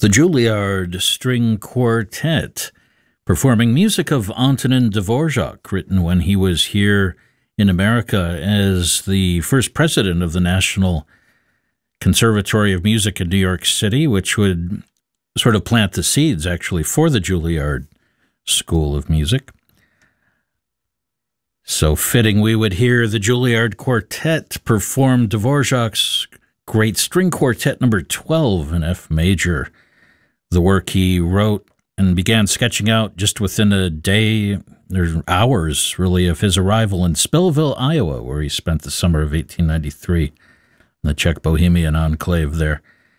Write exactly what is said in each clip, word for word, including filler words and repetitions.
The Juilliard String Quartet, performing music of Antonin Dvorak, written when he was here in America as the first president of the National Conservatory of Music in New York City, which would sort of plant the seeds, actually, for the Juilliard School of Music. So fitting we would hear the Juilliard Quartet perform Dvorak's great string quartet number twelve in F major, the work he wrote and began sketching out just within a day, or hours, really, of his arrival in Spillville, Iowa, where he spent the summer of eighteen ninety-three, in the Czech Bohemian enclave there,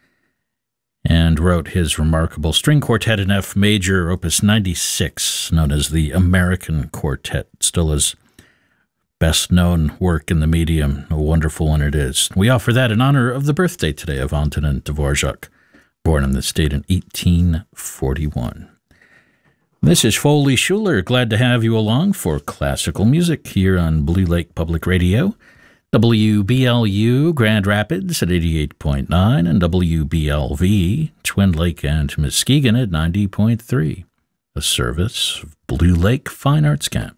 and wrote his remarkable string quartet in F major, opus ninety-six, known as the American Quartet, still his best-known work in the medium. A wonderful one it is. We offer that in honor of the birthday today of Antonin Dvorak, born in the state in eighteen forty-one. This is Foley Schuler. Glad to have you along for classical music here on Blue Lake Public Radio, W B L U Grand Rapids at eighty-eight point nine, and W B L V Twin Lake and Muskegon at ninety point three, a service of Blue Lake Fine Arts Camp.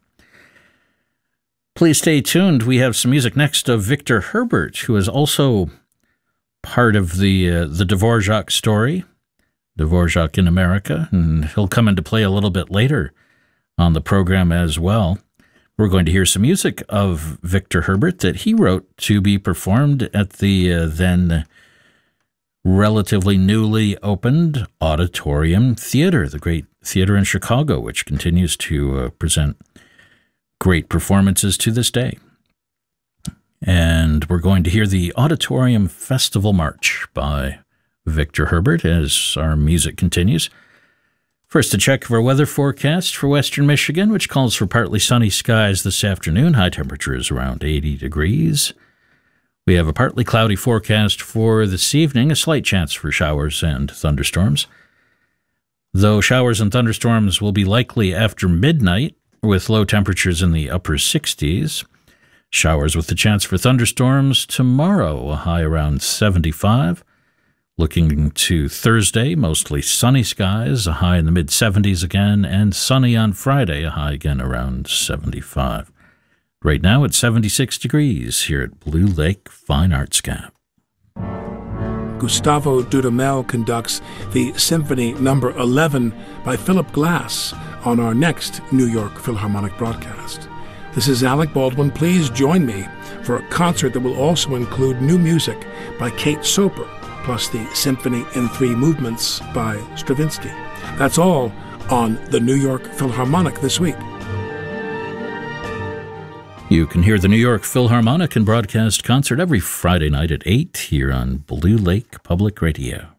Please stay tuned. We have some music next of Victor Herbert, who is also part of the uh, the Dvorak story, Dvorak in America, and he'll come into play a little bit later on the program as well. We're going to hear some music of Victor Herbert that he wrote to be performed at the uh, then relatively newly opened Auditorium Theater, the great theater in Chicago, which continues to uh, present great performances to this day. And we're going to hear the Auditorium Festival March by Victor Herbert as our music continues. First, a check of our weather forecast for western Michigan, which calls for partly sunny skies this afternoon. High temperature is around eighty degrees. We have a partly cloudy forecast for this evening, a slight chance for showers and thunderstorms. Though showers and thunderstorms will be likely after midnight, with low temperatures in the upper sixties. Showers with the chance for thunderstorms tomorrow, a high around seventy-five. Looking to Thursday, mostly sunny skies, a high in the mid-seventies again, and sunny on Friday, a high again around seventy-five. Right now it's seventy-six degrees here at Blue Lake Fine Arts Camp. Gustavo Dudamel conducts the Symphony Number eleven by Philip Glass on our next New York Philharmonic broadcast. This is Alec Baldwin. Please join me for a concert that will also include new music by Kate Soper, plus the Symphony in Three Movements by Stravinsky. That's all on the New York Philharmonic this week. You can hear the New York Philharmonic and broadcast concert every Friday night at eight here on Blue Lake Public Radio.